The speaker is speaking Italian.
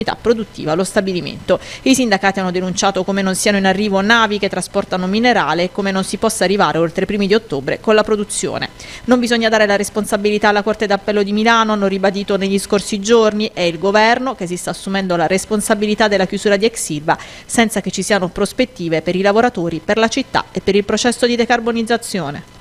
produttiva allo stabilimento. I sindacati hanno denunciato come non siano in arrivo navi che trasportano minerale e come non si possa arrivare oltre i primi di ottobre con la produzione. Non bisogna dare la responsabilità alla Corte d'Appello di Milano, hanno ribadito negli scorsi giorni, è il governo che si sta assumendo la responsabilità della chiusura di ex Ilva senza che ci siano prospettive per i lavoratori, per la città e per il processo di decarbonizzazione.